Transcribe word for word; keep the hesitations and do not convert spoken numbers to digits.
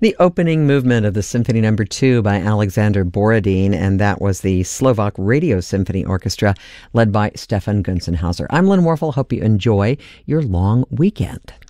the opening movement of the Symphony Number Two by Alexander Borodin, and that was the Slovak Radio Symphony Orchestra led by Stefan Gunzenhauser. I'm Lynn Warfel. Hope you enjoy your long weekend.